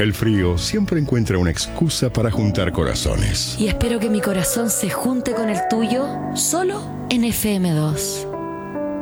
El frío siempre encuentra una excusa para juntar corazones. Y espero que mi corazón se junte con el tuyo solo en FM2.